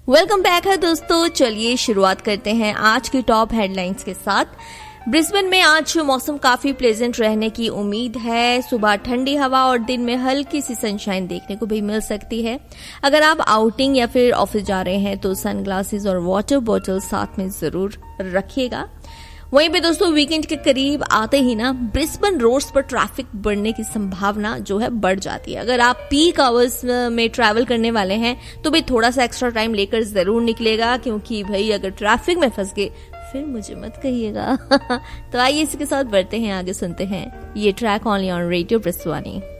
Welcome back है दोस्तों। चलिए शुरुआत करते हैं आज की टॉप हेडलाइंस के साथ। ब्रिस्बेन में आज मौसम काफी प्लेजेंट रहने की उम्मीद है। सुबह ठंडी हवा और दिन में हल्की सी सनशाइन देखने को भी मिल सकती है। अगर आप आउटिंग या फिर ऑफिस जा रहे हैं तो सनग्लासेस और वाटर बॉटल साथ में जरूर रखिएगा। वहीं पे दोस्तों वीकेंड के करीब आते ही ना ब्रिस्बेन रोड्स पर ट्रैफिक बढ़ने की संभावना जो है बढ़ जाती है। अगर आप पीक आवर्स में ट्रैवल करने वाले हैं तो भी थोड़ा सा एक्स्ट्रा टाइम लेकर जरूर निकलेगा, क्योंकि भाई अगर ट्रैफिक में फंस गए फिर मुझे मत कहिएगा। तो आइए इसके साथ बढ़ते हैं आगे, सुनते हैं ये ट्रैक ओनली ऑन रेडियो ब्रिस्वानी।